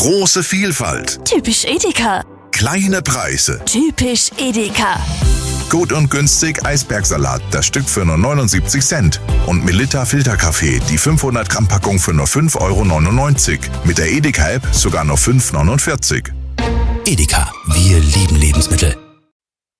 Große Vielfalt. Typisch Edeka. Kleine Preise. Typisch Edeka. Gut und günstig Eisbergsalat, das Stück für nur 79 Cent. Und Melitta Filterkaffee, die 500 Gramm Packung für nur 5,99 €. Mit der Edeka-App sogar nur 5,49 €. Edeka, wir lieben Lebensmittel.